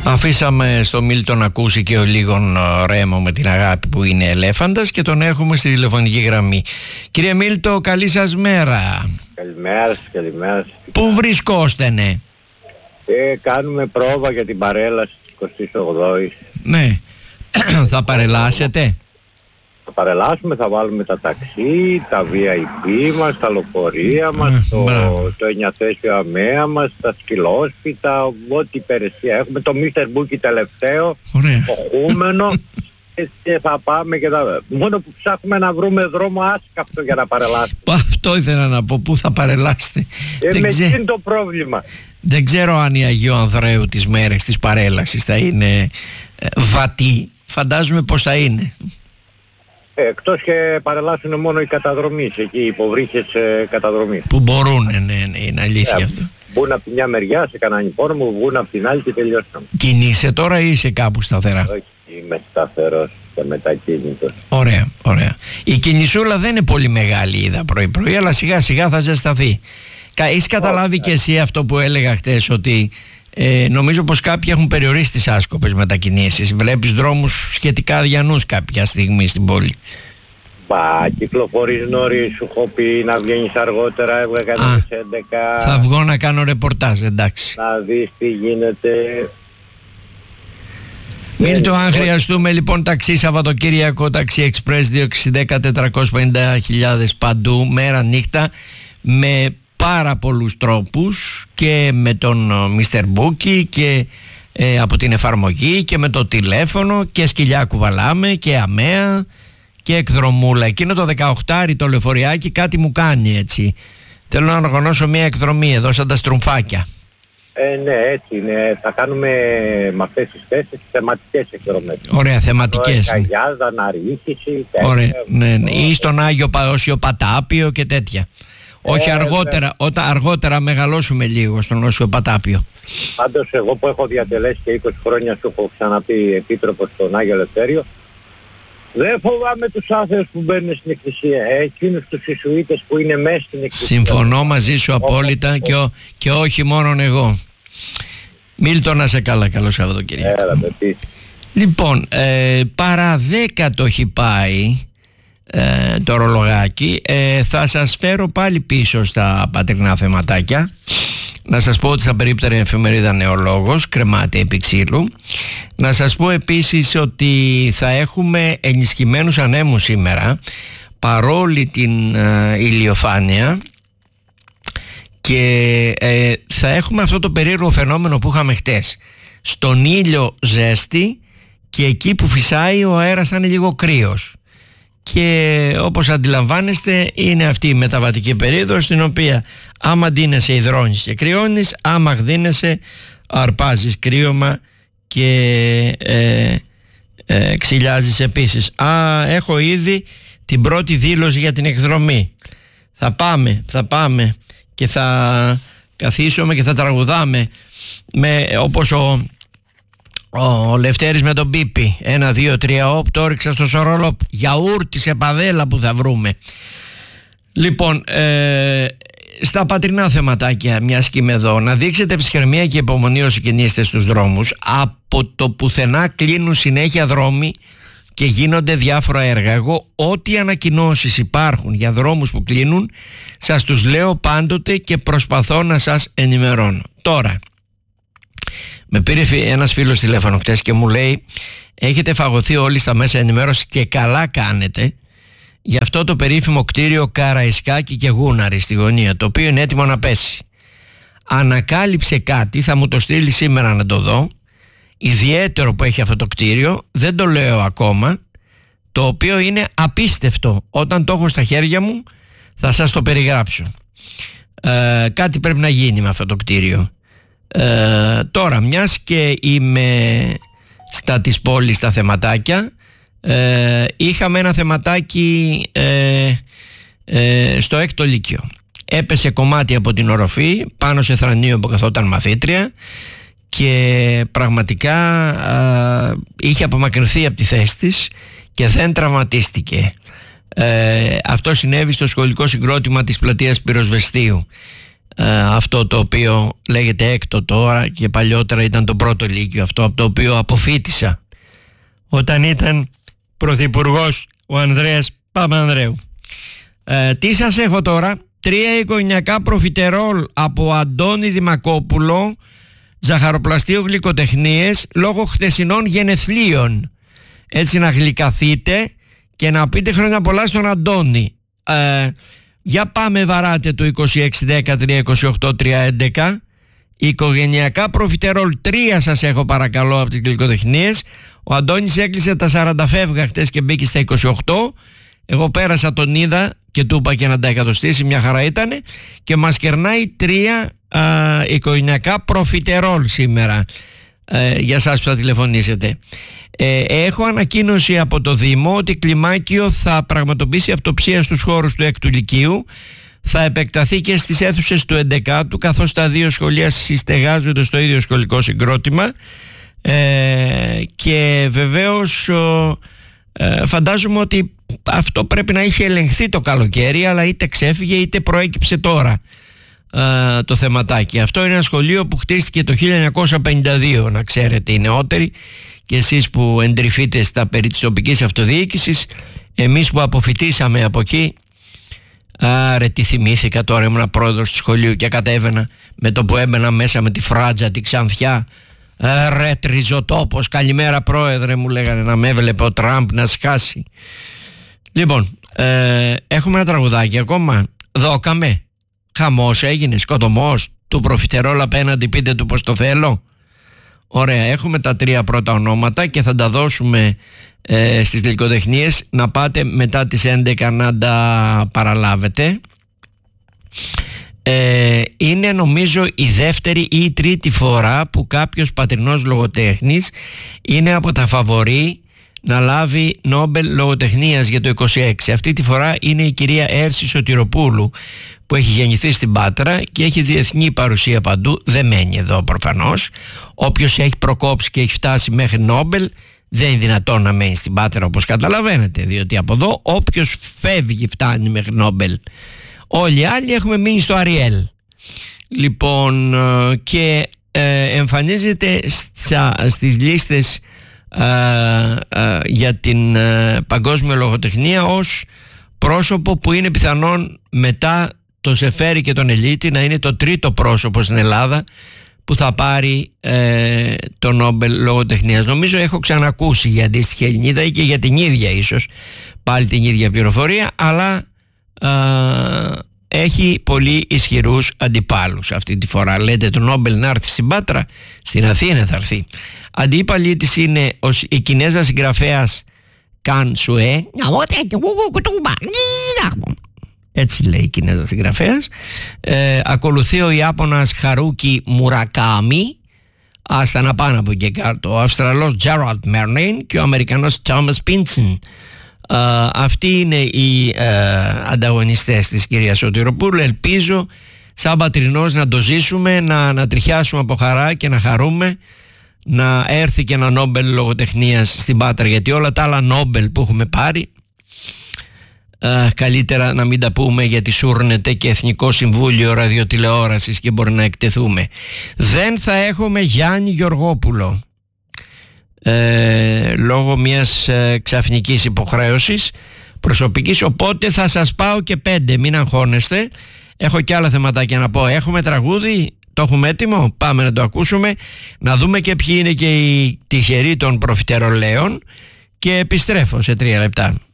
Αφήσαμε στο Μίλτο να ακούσει και ο λίγον Ρέμο με την αγάπη που είναι ελέφαντας και τον έχουμε στη τηλεφωνική γραμμή. Κύριε Μίλτο, καλή σας μέρα. Καλημέρα σας, καλημέρα σας. Πού βρισκόστενε? Κάνουμε πρόβα για την παρέλαση της 28ης. Ναι. Θα παρελάσετε? Θα παρελάσουμε, θα βάλουμε τα ταξί, τα VIP μας, τα λεωφορεία μας, το 9θέσιο ΑΜΕΑ μας, τα σκυλόσπιτα, ό,τι υπηρεσία έχουμε, το Mr. Bookie τελευταίο, το χούμενο και θα πάμε και μόνο που ψάχνουμε να βρούμε δρόμο άσκαπτο για να παρελάσουμε. Αυτό ήθελα να πω, πού θα παρελάσετε. Με εκείνο το πρόβλημα. Δεν ξέρω αν η Αγίου Ανδρέου τις μέρες της παρέλασης θα είναι βατή, φαντάζομαι πως θα είναι. Εκτός και παρελάσουν μόνο οι καταδρομείς, εκεί οι υποβρύχες καταδρομής. Που μπορούν, ναι, είναι αλήθεια αυτό. Βγουν από τη μια μεριά σε κανέναν υπόρμο, βγουν από την άλλη και τελειώσαμε. Κινείσαι τώρα ή είσαι κάπου σταθερά? Όχι, είμαι σταθερός και μετακίνητος. Ωραία, ωραία. Η κινησούλα δεν είναι πολύ μεγάλη, είδα πρωί-πρωί, αλλά σιγά σιγά θα ζεσταθεί. Έχεις καταλάβει και εσύ αυτό που έλεγα χτες, ότι νομίζω πως κάποιοι έχουν περιορίσει τις άσκοπες μετακινήσεις. Βλέπεις δρόμους σχετικά αδιανούς κάποια στιγμή στην πόλη. Κυκλοφορείς νωρίς, σου έχω πει να βγαίνεις αργότερα, έβγαγα στις 11. Θα βγω να κάνω ρεπορτάζ, εντάξει. Να δεις τι γίνεται. Μίλτο, αν χρειαστούμε λοιπόν ταξί Σαββατοκύριακο, ταξί Express 260-450.000 παντού, μέρα νύχτα, με πάρα πολλούς τρόπους, και με τον Mr. Bookie και από την εφαρμογή και με το τηλέφωνο, και σκυλιά κουβαλάμε και ΑΜΕΑ και εκδρομούλα. Εκείνο το 18 το λεωφοριάκι κάτι μου κάνει έτσι. Θέλω να οργανώσω μια εκδρομή εδώ σαν τα στρουμφάκια. Ναι, έτσι είναι. Θα κάνουμε με αυτές τις θέσεις θεματικές εκδρομές. Ωραία, θεματικές. Καγιάζα, Ναρύχηση. Ωραία, ναι. Ή στον Άγιο Όσιο Πατάπιο και τέτοια. Όχι αργότερα, όταν αργότερα μεγαλώσουμε λίγο στον Όσιο Πατάπιο. Πάντως εγώ που έχω διατελέσει και 20 χρόνια, σου έχω ξαναπεί επίτροπος στον Άγιο Ελευθέριο, δεν φοβάμαι τους άθεους που μπαίνουν στην εκκλησία, εκείνους τους Ιησουίτες που είναι μέσα στην εκκλησία. Συμφωνώ μαζί σου απόλυτα και όχι μόνον εγώ. Μίλτο, να σε καλά, καλό Σαββατοκύριακο. Λοιπόν, παρά 10 το έχει πάει το ρολογάκι. Θα σας φέρω πάλι πίσω στα πατρινά θεματάκια. Να σας πω ότι στα περίπτερα εφημερίδα Νεολόγος, κρεμάται επί ξύλου. Να σας πω επίσης ότι θα έχουμε ενισχυμένους ανέμους σήμερα, παρόλη την ηλιοφάνεια, και θα έχουμε αυτό το περίεργο φαινόμενο που είχαμε χτες. Στον ήλιο ζέστη και εκεί που φυσάει ο αέρας θα είναι λίγο κρύος. Και όπως αντιλαμβάνεστε είναι αυτή η μεταβατική περίοδος, στην οποία άμα ντύνεσαι υδρώνεις και κρυώνεις, άμα γδύνεσαι αρπάζεις κρύωμα και ξυλιάζεις επίσης. Έχω ήδη την πρώτη δήλωση για την εκδρομή. Θα πάμε και θα καθίσουμε και θα τραγουδάμε όπως ο Λευτέρης με τον Πίπη. 1, 2, 3, όπ, το ρίξα στο σορολόπ. Γιαούρτι σε παδέλα που θα βρούμε. Λοιπόν, στα πατρινά θεματάκια, μιας και είμαι εδώ, να δείξετε ψυχραιμία και υπομονή όσοι κινείστε στους δρόμους. Από το πουθενά κλείνουν συνέχεια δρόμοι και γίνονται διάφορα έργα. Εγώ ό,τι ανακοινώσεις υπάρχουν για δρόμους που κλείνουν, σας τους λέω πάντοτε και προσπαθώ να σας ενημερώνω. Τώρα, με πήρε ένας φίλος τηλέφωνο χτες και μου λέει: έχετε φαγωθεί όλοι στα μέσα ενημέρωση και καλά κάνετε, για αυτό το περίφημο κτίριο Καραϊσκάκη και Γούναρη στη γωνία, το οποίο είναι έτοιμο να πέσει. Ανακάλυψε κάτι, θα μου το στείλει σήμερα να το δω, ιδιαίτερο που έχει αυτό το κτίριο, δεν το λέω ακόμα, το οποίο είναι απίστευτο. Όταν το έχω στα χέρια μου θα σας το περιγράψω. Κάτι πρέπει να γίνει με αυτό το κτίριο. Τώρα, μιας και είμαι στα της πόλης στα θεματάκια, είχαμε ένα θεματάκι στο 6ο Λύκειο. Έπεσε κομμάτι από την οροφή πάνω σε θρανείο που καθόταν μαθήτρια και πραγματικά είχε απομακρυνθεί από τη θέση της και δεν τραυματίστηκε. Αυτό συνέβη στο σχολικό συγκρότημα της πλατείας Πυροσβεστίου. αυτό το οποίο λέγεται έκτο τώρα και παλιότερα ήταν το πρώτο λύκειο, αυτό από το οποίο αποφοίτησα όταν ήταν πρωθυπουργός ο Ανδρέας Παπανδρέου. Τι σας έχω τώρα? 3 οικογενειακά προφιτερόλ από Αντώνη Δημακόπουλο, ζαχαροπλαστείο γλυκοτεχνίες, λόγω χθεσινών γενεθλίων. Έτσι να γλυκαθείτε και να πείτε χρόνια πολλά στον Αντώνη. Για πάμε, βαράτε το 2610-328-311. Οικογενειακά προφιτερόλ 3 σας έχω παρακαλώ από τις γλυκοτεχνίες. Ο Αντώνης έκλεισε τα 40 φεύγα χτες και μπήκε στα 28. Εγώ πέρασα, τον είδα και του είπα και να τα εκατοστήσει, μια χαρά ήτανε, και μας κερνάει 3 οικογενειακά προφιτερόλ σήμερα, για σας που θα τηλεφωνήσετε. Έχω ανακοίνωση από το Δήμο ότι Κλιμάκιο θα πραγματοποιήσει αυτοψία στους χώρους του 6ου Λυκείου, θα επεκταθεί και στις αίθουσες του 11ου, καθώς τα 2 σχολεία συστεγάζονται στο ίδιο σχολικό συγκρότημα, και βεβαίως φαντάζομαι ότι αυτό πρέπει να είχε ελεγχθεί το καλοκαίρι, αλλά είτε ξέφυγε είτε προέκυψε τώρα το θεματάκι. Αυτό είναι ένα σχολείο που χτίστηκε το 1952, να ξέρετε οι νεότεροι, και εσείς που εντρυφείτε στα περί της τοπικής αυτοδιοίκησης. Εμείς που αποφοιτήσαμε από εκεί, άρε τι θυμήθηκα τώρα, ήμουν πρόεδρος του σχολείου και κατέβαινα, με το που έμπαινα μέσα με τη φράτζα, τη ξανθιά, ρε τριζοτόπος, καλημέρα πρόεδρε, μου λέγανε, να με έβλεπε ο Τραμπ να σκάσει. Λοιπόν, έχουμε ένα τραγουδάκι ακόμα. Δόκαμε, χαμός έγινε, σκοτωμός του προφιτερόλ απέναντι, πείτε του πως το θέλω. Ωραία, έχουμε τα 3 πρώτα ονόματα και θα τα δώσουμε στις γλυκοτεχνίες, να πάτε μετά τις 11 να τα παραλάβετε. Είναι νομίζω η δεύτερη ή η τρίτη φορά που κάποιος πατρινός λογοτέχνης είναι από τα φαβορί να λάβει Νόμπελ λογοτεχνίας για το 26. Αυτή τη φορά είναι η κυρία Έρση Σωτηροπούλου, που έχει γεννηθεί στην Πάτρα και έχει διεθνή παρουσία παντού. Δεν μένει εδώ προφανώς. Όποιος έχει προκόψει και έχει φτάσει μέχρι Νόμπελ δεν είναι δυνατόν να μένει στην Πάτρα, όπως καταλαβαίνετε, διότι από εδώ όποιος φεύγει φτάνει μέχρι Νόμπελ. Όλοι οι άλλοι έχουμε μείνει στο Αριέλ. Λοιπόν, και εμφανίζεται στις λίστες για την παγκόσμια λογοτεχνία ως πρόσωπο που είναι πιθανόν μετά το Σεφέρι και τον Ελίτη να είναι το τρίτο πρόσωπο στην Ελλάδα που θα πάρει το Νόμπελ λογοτεχνίας. Νομίζω έχω ξανακούσει για αντίστοιχη Ελληνίδα ή και για την ίδια ίσως πάλι την ίδια πληροφορία, αλλά έχει πολύ ισχυρούς αντιπάλους αυτή τη φορά. Λέτε το Νόμπελ να έρθει στην Πάτρα, στην Αθήνα θα έρθει. Αντίπαλη της είναι η Κινέζα συγγραφέας Καν Σουέ, έτσι λέει η Κινέζα συγγραφέας. Ακολουθεί ο Ιάπωνας Χαρούκι Μουρακάμι, άστα να πάνω από και κάτω, ο Αυστραλός Τζέραλντ Μέρλιν και ο Αμερικανός Τόμας Πίντσεν. Αυτοί είναι οι ανταγωνιστές της κυρίας Σωτηροπούλου. Ελπίζω σαν πατρινός να το ζήσουμε, να τριχιάσουμε από χαρά και να χαρούμε να έρθει και ένα Νόμπελ λογοτεχνίας στην Πάτρα, γιατί όλα τα άλλα Νόμπελ που έχουμε πάρει καλύτερα να μην τα πούμε, γιατί σούρνεται και Εθνικό Συμβούλιο Ραδιοτηλεόρασης και μπορεί να εκτεθούμε. Δεν θα έχουμε Γιάννη Γεωργόπουλο λόγω μιας ξαφνικής υποχρέωσης προσωπικής, οπότε θα σας πάω και 5, μην αγχώνεστε. Έχω και άλλα θεματάκια να πω. Έχουμε τραγούδι, το έχουμε έτοιμο, πάμε να το ακούσουμε, να δούμε και ποιοι είναι και οι τυχεροί των προφιτερολέων και επιστρέφω σε 3 λεπτά.